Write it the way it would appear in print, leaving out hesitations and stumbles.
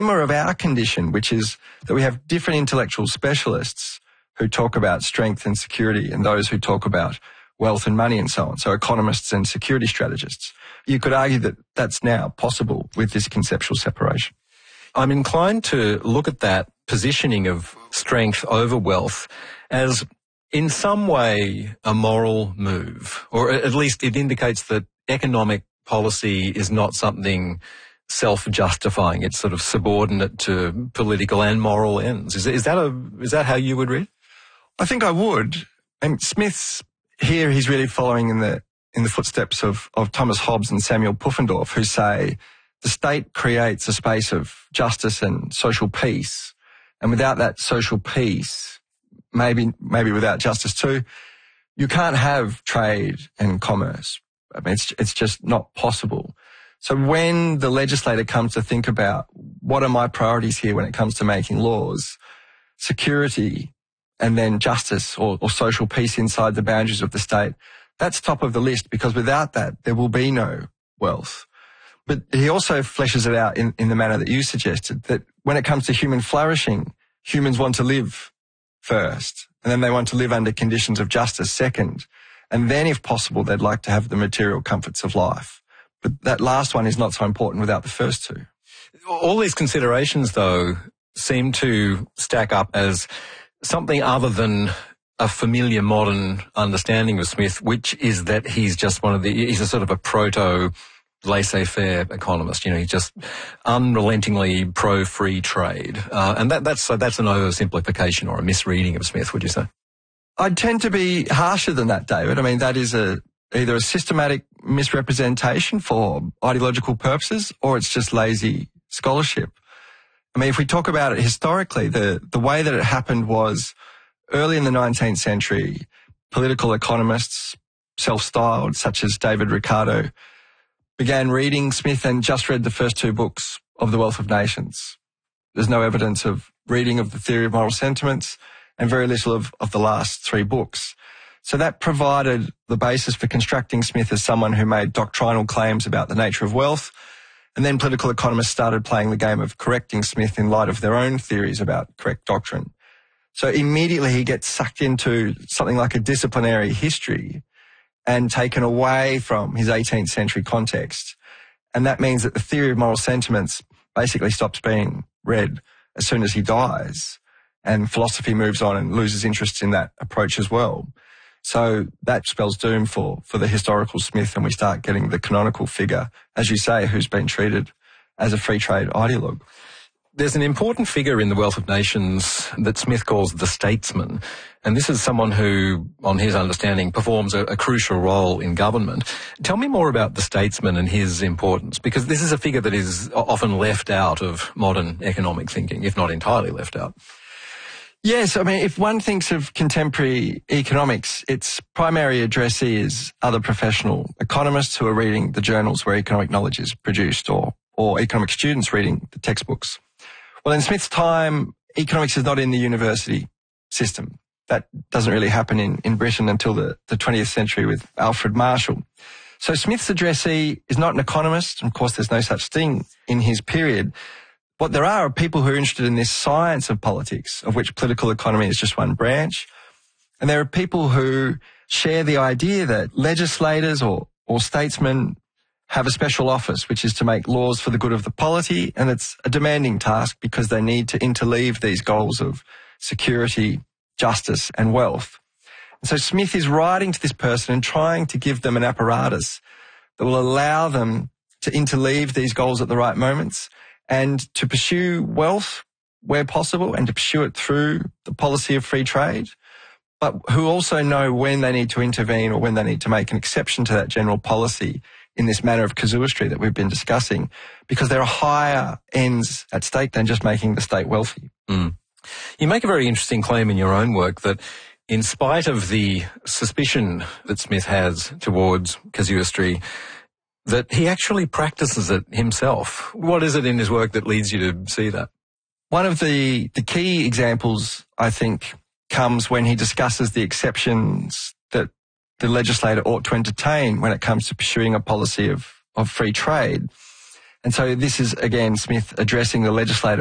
of our condition, which is that we have different intellectual specialists who talk about strength and security and those who talk about wealth and money and so on. So economists and security strategists. You could argue that that's now possible with this conceptual separation. I'm inclined to look at that positioning of strength over wealth as in some way a moral move, or at least it indicates that economic policy is not something self-justifying. It's sort of subordinate to political and moral ends. Is that how you would read? I think I would. And Smith's here, he's really following in the footsteps of Thomas Hobbes and Samuel Pufendorf, who say the state creates a space of justice and social peace. And without that social peace, maybe without justice too, you can't have trade and commerce. I mean, it's just not possible. So when the legislator comes to think about what are my priorities here when it comes to making laws, security and then justice or social peace inside the boundaries of the state, that's top of the list, because without that, there will be no wealth. But he also fleshes it out in the manner that you suggested, that when it comes to human flourishing, humans want to live first, and then they want to live under conditions of justice second. And then, if possible, they'd like to have the material comforts of life. But that last one is not so important without the first two. All these considerations, though, seem to stack up as something other than a familiar modern understanding of Smith, which is that he's just he's a sort of a proto laissez-faire economist. You know, he's just unrelentingly pro-free trade. And that's an oversimplification or a misreading of Smith, would you say? I'd tend to be harsher than that, David. I mean, that is either a systematic misrepresentation for ideological purposes, or it's just lazy scholarship. I mean, if we talk about it historically, the way that it happened was early in the 19th century, political economists, self-styled, such as David Ricardo, began reading Smith and just read the first two books of The Wealth of Nations. There's no evidence of reading of the Theory of Moral Sentiments and very little of the last three books. So that provided the basis for constructing Smith as someone who made doctrinal claims about the nature of wealth. And then political economists started playing the game of correcting Smith in light of their own theories about correct doctrine. So immediately he gets sucked into something like a disciplinary history and taken away from his 18th century context. And that means that the Theory of Moral Sentiments basically stops being read as soon as he dies, and philosophy moves on and loses interest in that approach as well. So that spells doom for the historical Smith, and we start getting the canonical figure, as you say, who's been treated as a free trade ideologue. There's an important figure in The Wealth of Nations that Smith calls the statesman. And this is someone who, on his understanding, performs a crucial role in government. Tell me more about the statesman and his importance, because this is a figure that is often left out of modern economic thinking, if not entirely left out. Yes, I mean, if one thinks of contemporary economics, its primary addressee is other professional economists who are reading the journals where economic knowledge is produced, or economic students reading the textbooks. Well, in Smith's time, economics is not in the university system. That doesn't really happen in Britain until the 20th century with Alfred Marshall. So Smith's addressee is not an economist, and of course there's no such thing in his period. What there are people who are interested in this science of politics, of which political economy is just one branch. And there are people who share the idea that legislators or statesmen have a special office, which is to make laws for the good of the polity, and it's a demanding task because they need to interleave these goals of security, justice, and wealth. And so Smith is writing to this person and trying to give them an apparatus that will allow them to interleave these goals at the right moments and to pursue wealth where possible and to pursue it through the policy of free trade, but who also know when they need to intervene or when they need to make an exception to that general policy in this manner of casuistry that we've been discussing, because there are higher ends at stake than just making the state wealthy. Mm. You make a very interesting claim in your own work that in spite of the suspicion that Smith has towards casuistry, that he actually practices it himself. What is it in his work that leads you to see that? One of the key examples, I think, comes when he discusses the exceptions that the legislator ought to entertain when it comes to pursuing a policy of free trade. And so this is, again, Smith addressing the legislator